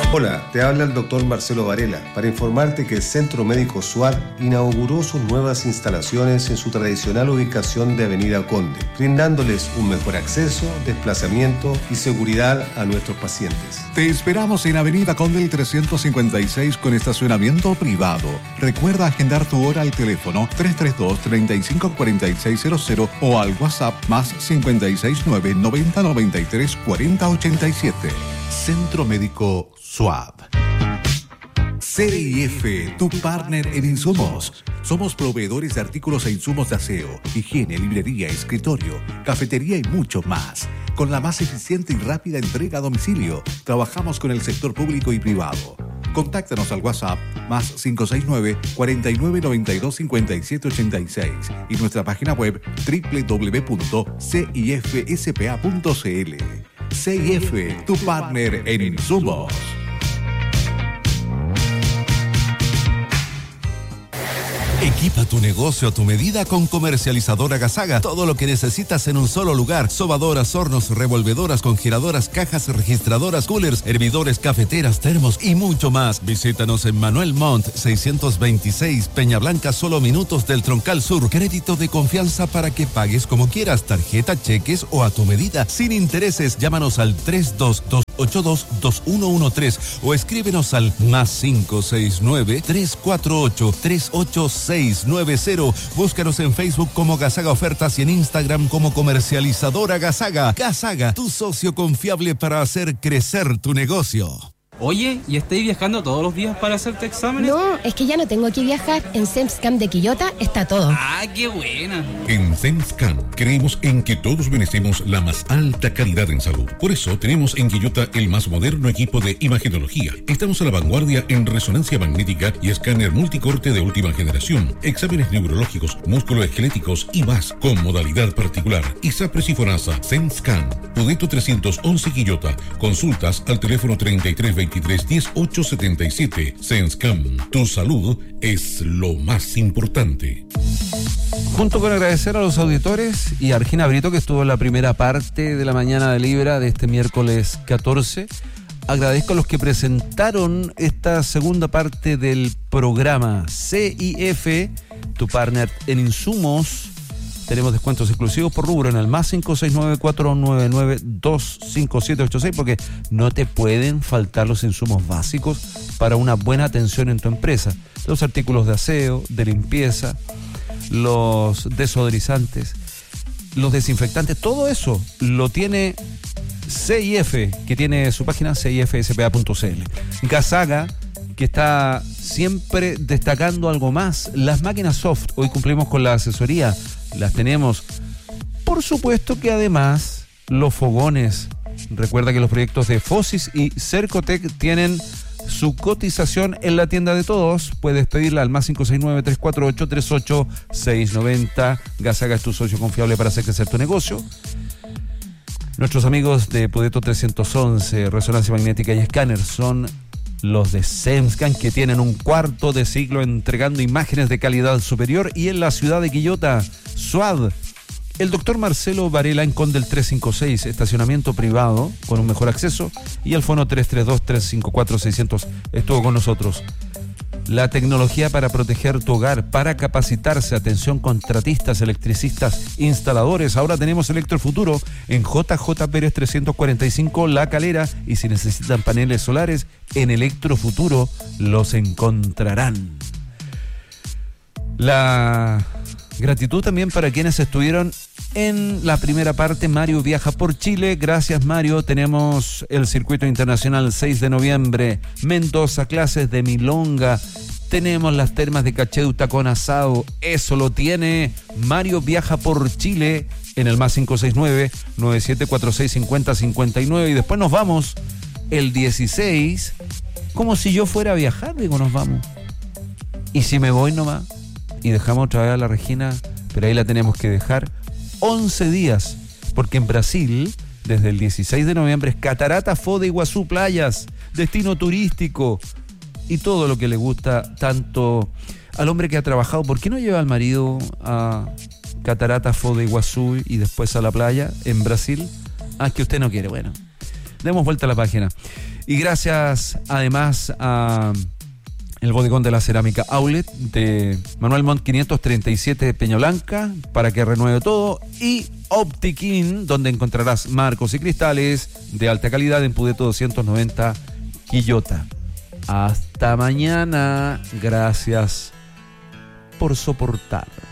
Hola, te habla el doctor Marcelo Varela para informarte que el Centro Médico SWAT inauguró sus nuevas instalaciones en su tradicional ubicación de Avenida Conde, brindándoles un mejor acceso, desplazamiento y seguridad a nuestros pacientes. Te esperamos en Avenida Conde 356 con estacionamiento privado. Recuerda agendar tu hora al teléfono 332-354600 o al WhatsApp más 569 90 93 40 87. Centro Médico SWAB. CIF, tu partner en insumos. Somos proveedores de artículos e insumos de aseo, higiene, librería, escritorio, cafetería y mucho más. Con la más eficiente y rápida entrega a domicilio, trabajamos con el sector público y privado. Contáctanos al WhatsApp más 569 49 92 57 86 y nuestra página web www.cifspa.cl. CIF, tu partner en insumos. Equipa tu negocio a tu medida con Comercializadora Gasaga. Todo lo que necesitas en un solo lugar. Sobadoras, hornos, revolvedoras, congeladoras, cajas registradoras, coolers, hervidores, cafeteras, termos y mucho más. Visítanos en Manuel Montt 626, Peña Blanca, solo minutos del Troncal Sur. Crédito de confianza para que pagues como quieras. Tarjeta, cheques o a tu medida. Sin intereses. Llámanos al 322822113 o escríbenos al más 569-348-38690. Búscanos en Facebook como Gasaga Ofertas y en Instagram como Comercializadora Gasaga. Gasaga, tu socio confiable para hacer crecer tu negocio. Oye, ¿y estáis viajando todos los días para hacerte exámenes? No, es que ya no tengo que viajar. En SEMSCAM de Quillota está todo. ¡Ah, qué buena! En SEMSCAM creemos en que todos merecemos la más alta calidad en salud. Por eso tenemos en Quillota el más moderno equipo de imagenología. Estamos a la vanguardia en resonancia magnética y escáner multicorte de última generación, exámenes neurológicos, musculoesqueléticos y más, con modalidad particular. ISAPRES y FONASA. SEMSCAM, Pudeto 311 Quillota. Consultas al teléfono 3320 2310-877. SEMSCAM, tu salud es lo más importante. Junto con agradecer a los auditores y a Argina Brito, que estuvo en la primera parte de la mañana de Libra de este miércoles 14, agradezco a los que presentaron esta segunda parte del programa. CIF, tu partner en insumos. Tenemos descuentos exclusivos por rubro en el más 569-499-25786 porque no te pueden faltar los insumos básicos para una buena atención en tu empresa. Los artículos de aseo, de limpieza, los desodorizantes, los desinfectantes, todo eso lo tiene CIF, que tiene su página cifspa.cl. Gasaga, que está siempre destacando algo más. Las máquinas soft, hoy cumplimos con la asesoría, las tenemos. Por supuesto que además los fogones. Recuerda que los proyectos de Fosis y Cercotec tienen su cotización en la tienda de todos. Puedes pedirla al más 569-348-38690. Gasaga es tu socio confiable para hacer crecer tu negocio. Nuestros amigos de Pudeto 311, Resonancia Magnética y Escáner son los de SEMSCAM, que tienen un cuarto de siglo entregando imágenes de calidad superior. Y en la ciudad de Quillota, SWAD, el doctor Marcelo Varela en Conde 356, estacionamiento privado con un mejor acceso, y el fono 332-354-600 estuvo con nosotros. La tecnología para proteger tu hogar, para capacitarse, atención contratistas, electricistas, instaladores. Ahora tenemos Electrofuturo en JJ Pérez 345 La Calera, y si necesitan paneles solares, en Electrofuturo los encontrarán. La gratitud también para quienes estuvieron en la primera parte. Mario viaja por Chile. Gracias, Mario. Tenemos el circuito internacional 6 de noviembre. Mendoza, clases de milonga. Tenemos las termas de Cacheuta con asado. Eso lo tiene Mario viaja por Chile en el más 569-9746-5059. Y después nos vamos el 16. Como si yo fuera a viajar, digo, nos vamos. Y si me voy nomás y dejamos otra vez a la Regina, pero ahí la tenemos que dejar 11 días, porque en Brasil, desde el 16 de noviembre, es Catarata Foz de Iguazú, playas, destino turístico y todo lo que le gusta tanto al hombre que ha trabajado. ¿Por qué no lleva al marido a Catarata Foz de Iguazú y después a la playa en Brasil? Ah, es que usted no quiere. Bueno, Demos vuelta a la página. Y gracias además a el bodegón de la cerámica Outlet de Manuel Montt 537 de Peñablanca, para que renueve todo, y Optikin, donde encontrarás marcos y cristales de alta calidad en Pudeto 290 Quillota. Hasta mañana. Gracias por soportar.